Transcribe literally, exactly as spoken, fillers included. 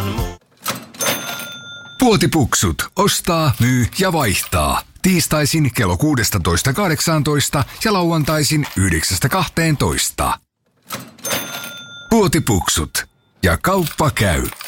ilman muuta. Puotipuksut. Ostaa, myy ja vaihtaa. Tiistaisin kello kuusitoista kahdeksantoista ja lauantaisin yhdeksästä kahteentoista. Puotipuksut. Ja kauppa käy.